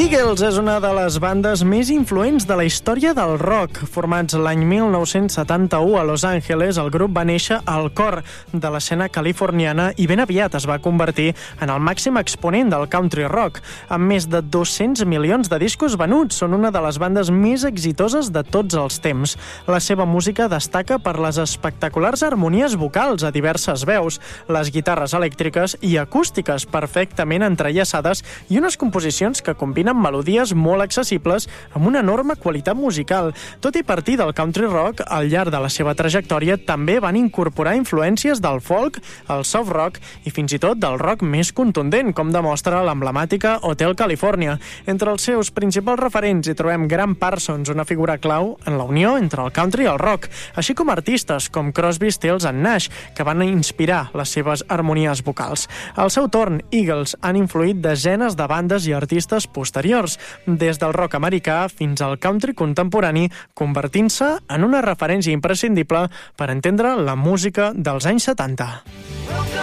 Eagles és una de les bandes més influents de la història del rock. Formats l'any 1971 a Los Angeles, el grup va néixer al cor de l'escena californiana i ben aviat es va convertir en el màxim exponent del country rock. Amb més de 200 milions de discos venuts, són una de les bandes més exitoses de tots els temps. La seva música destaca per les espectaculars harmonies vocals a diverses veus, les guitarres elèctriques i acústiques perfectament entrellaçades i unes composicions que combinen melodies molt accessibles amb una enorme qualitat musical. Tot i partir del country rock, al llarg de la seva trajectòria també van incorporar influències del folk, el soft rock i fins i tot del rock més contundent, com demostra l'emblemàtica Hotel California. Entre els seus principals referents hi trobem Gram Parsons, una figura clau en la unió entre el country i el rock, així com artistes com Crosby, Stills and Nash, que van inspirar les seves harmonies vocals. Al seu torn, Eagles han influït desenes de bandes i artistes posteriors, des del rock americà fins al country contemporani, convertint-se en una referència imprescindible per entendre la música dels anys 70.